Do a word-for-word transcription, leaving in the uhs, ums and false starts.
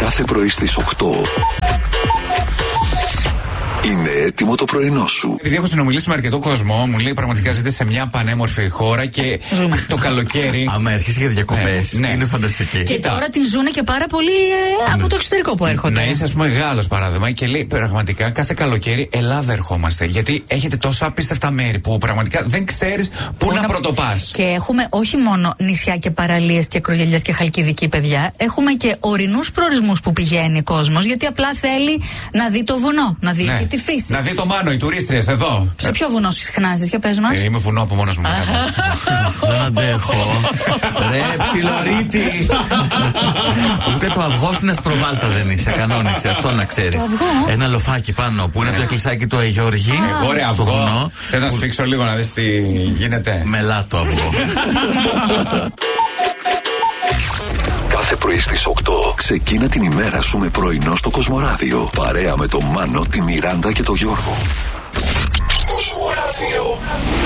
Κάθε πρωί στις οκτώ. Είναι έτοιμο το πρωινό σου. Επειδή έχω συνομιλήσει με αρκετό κόσμο, μου λέει πραγματικά ζείτε σε μια πανέμορφη χώρα και το καλοκαίρι. Άμα έρχεσαι για διακοπές, ναι, ναι. είναι φανταστική. Και τώρα την ζουνε και πάρα πολύ ε, από το εξωτερικό που έρχονται. Να είσαι, ας πούμε, Γάλλος παράδειγμα και λέει πραγματικά κάθε καλοκαίρι Ελλάδα ερχόμαστε. Γιατί έχετε τόσο απίστευτα μέρη που πραγματικά δεν ξέρεις πού να, να πρωτοπάς. Και έχουμε όχι μόνο νησιά και παραλίες και Ακρογιαλιές και Χαλκιδική, παιδιά. Έχουμε και ορεινούς προορισμούς που πηγαίνει ο κόσμος, γιατί απλά θέλει να δει το βουνό, να δει. Ναι. Τη φύση. Να δει το Μάνο, οι τουρίστριες εδώ. Σε ποιο βουνό συχνάζεις, για πες μας. Ε, είμαι βουνό από μόνος μου. Δεν αντέχω. Ρε ψιλορίτη. Ούτε το αυγό στην Ασπροβάλτα δεν είσαι. Κανόνισε, αυτό να ξέρεις. Ένα λοφάκι πάνω που είναι το εκκλησάκι του Αγιώργη. Εγώ ρε αυγό. Θες να σφίξω λίγο να δεις τι γίνεται. Μελάτο αυγό. Κάθε πρωί στις οκτώ ξεκίνα την ημέρα σου με πρωινό στο Κοσμοράδιο. Παρέα με τον Μάνο, τη Μιράντα και τον Γιώργο. Κοσμοράδιο.